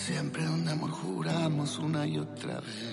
Siempre donde amor juramos una y otra vez.